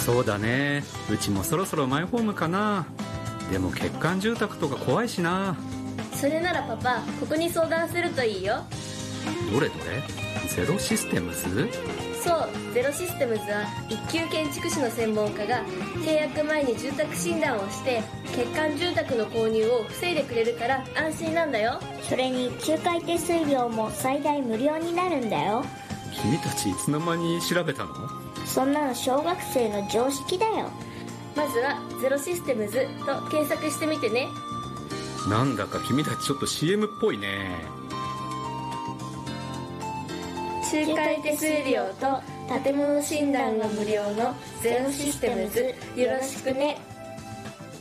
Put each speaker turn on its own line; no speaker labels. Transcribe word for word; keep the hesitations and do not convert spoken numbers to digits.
そうだね、うちもそろそろマイホームかな。でも欠陥住宅とか怖いしな。
それならパパ、ここに相談するといいよ。
どれどれ？ゼロシステムズ？
そう、ゼロシステムズは一級建築士の専門家が契約前に住宅診断をして欠陥住宅の購入を防いでくれるから安心なんだよ。
それに仲介手数料も最大無料になるんだよ。
君たちいつの間に調べたの？
そんなの小学生の常識だよ。
まずはゼロシステムズと検索してみてね。
なんだか君たちちょっと シーエム っぽいね。
仲介手数料と建物診断が無料のゼロシステムズ、よろしくね。